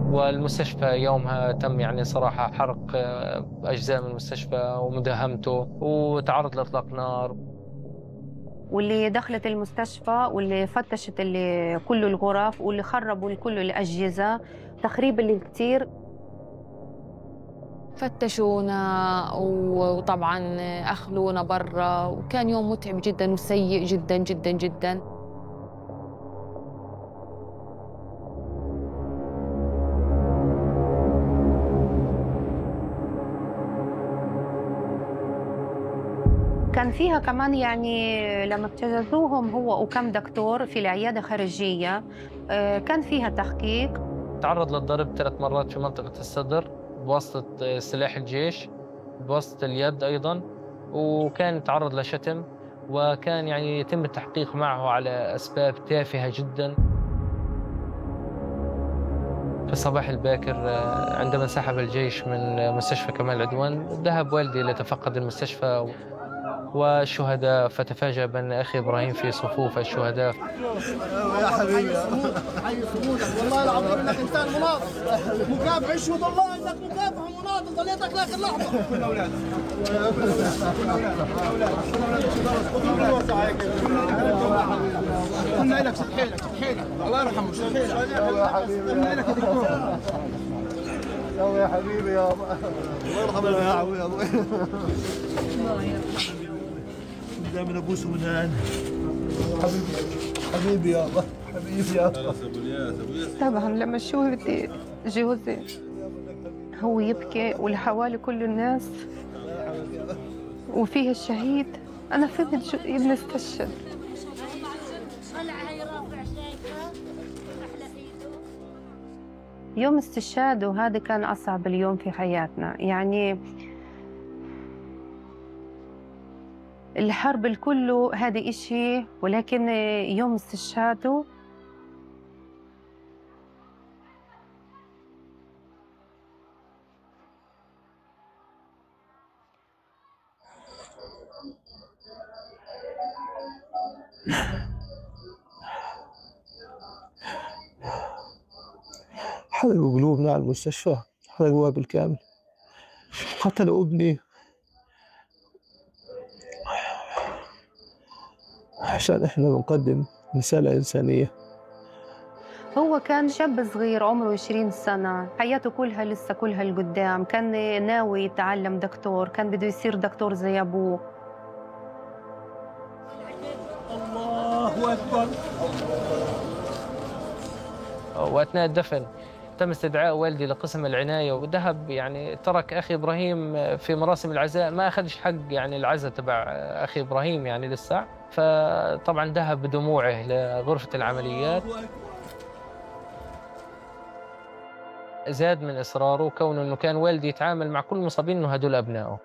والمستشفى يومها تم يعني صراحة حرق أجزاء من المستشفى ومداهمته، وتعرض لإطلاق نار. واللي دخلت المستشفى واللي فتشت اللي كل الغرف واللي خربوا كل الأجهزة، تخريب اللي كتير. فتشونا وطبعا أخلونا برا، وكان يوم متعب جدا وسيء جدا جدا جدا. كان فيها كمان يعني لما اجتازوهم هو وكم دكتور في العيادة خارجية، كان فيها تحقيق. تعرض للضرب 3 مرات في منطقة الصدر بواسطة سلاح الجيش، بواسطة اليد أيضا، وكان تعرض لشتم، وكان يعني يتم التحقيق معه على أسباب تافهة جدا. في الصباح الباكر عندما انسحب الجيش من مستشفى كمال عدوان، ذهب والدي ليتفقد المستشفى والشهداء، فتفاجأ بأن أخي إبراهيم في صفوف الشهداء. يا حبيبي حي صمودك، والله العظيم انك انسان مناضل مكافح. اشهد الله انك مكافح ومناضل، ضليتك لاخر لحظه. كل اولادك كنا لك شد حيلك شد حيلك، الله يرحمه شد حيلك يا حبيبي. كنا لك يا دكتور. يا حبيبي يا الله يرحمه يا ابوي. دائما ابوس من هان. حبيبي يا الله، حبيبي يا الله. طبعا لما شوفت جوزي هو يبكي والحوالي كل الناس وفيه الشهيد، أنا فهمت ابني استشهد. يوم استشهاده هذا كان أصعب اليوم في حياتنا، يعني الحرب الكل هذا إشي، ولكن يوم استشهاده حرقوا قلوبنا على المستشفى، حرقوها بالكامل، قتلوا ابني عشان احنا بنقدم رسالة إنسانية. هو كان شاب صغير عمره 20 سنة، حياته كلها لسه كلها لقدام، كان ناوي يتعلم دكتور، كان بده يصير دكتور زي أبوه. الله أكبر. وأثناء الدفن تم استدعاء والدي لقسم العناية، وذهب يعني ترك أخي إبراهيم في مراسم العزاء، ما أخذش حق يعني العزاء تبع أخي إبراهيم يعني لسه، فطبعا ذهب بدموعه لغرفة العمليات. زاد من إصراره كونه أنه كان والدي يتعامل مع كل المصابين أنه هدول أبنائه.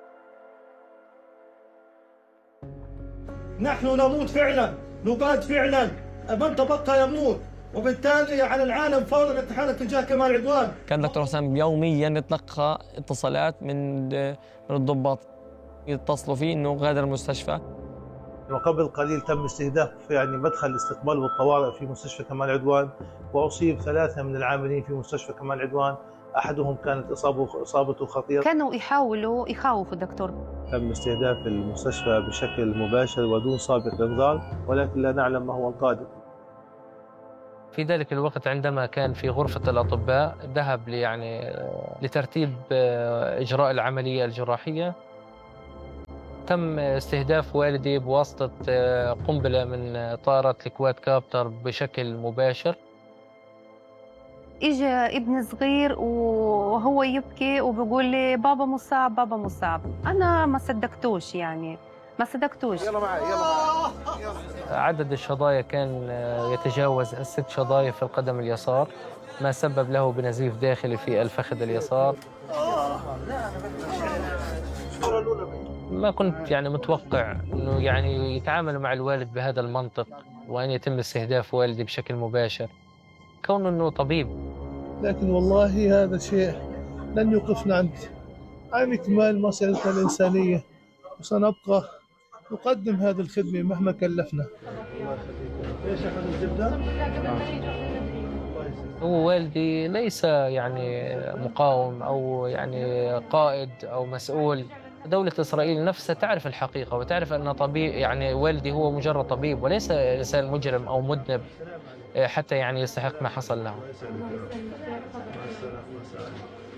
نحن نموت فعلا، نقاد فعلا، من تبقى يموت، وبالتالي على العالم فورا الاتحاد تجاه كمال عدوان. كان دكتور حسام يوميا يتلقى اتصالات من الضباط يتصلوا فيه انه غادر المستشفى. وقبل قليل تم استهداف يعني مدخل الاستقبال والطوارئ في مستشفى كمال عدوان، وأصيب 3 من العاملين في مستشفى كمال عدوان، أحدهم كانت إصابته خطيرة. كانوا يحاولوا يخوفوا الدكتور. تم استهداف المستشفى بشكل مباشر ودون سابق إنذار، ولكن لا نعلم ما هو القادم. في ذلك الوقت عندما كان في غرفة الأطباء ذهب يعني لترتيب إجراء العملية الجراحية، تم استهداف والدي بواسطة قنبلة من طائرة الكواد كابتر بشكل مباشر. إجا ابن صغير وهو يبكي وبيقول لي بابا مصاب بابا مصاب، أنا ما صدقتوش، يعني ما صدقتوش. يلا معي يلا معي. عدد الشظايا كان يتجاوز 6 شظايا في القدم اليسار، ما سبب له بنزيف داخلي في الفخذ اليسار. ما كنت يعني متوقع انه يعني يتعاملوا مع الوالد بهذا المنطق، وان يتم استهداف والدي بشكل مباشر كونه انه طبيب. لكن والله هذا شيء لن يوقفنا عن إكمال مسيرتنا الإنسانية، وسنبقى نقدم هذه الخدمة مهما كلفنا. ايش اخذ الزبدة؟ هو والدي ليس يعني مقاوم أو يعني قائد أو مسؤول. دولة إسرائيل نفسها تعرف الحقيقة وتعرف أن طبيب، يعني والدي هو مجرد طبيب وليس إنسان مجرم أو مذنب حتى يعني يستحق ما حصل له.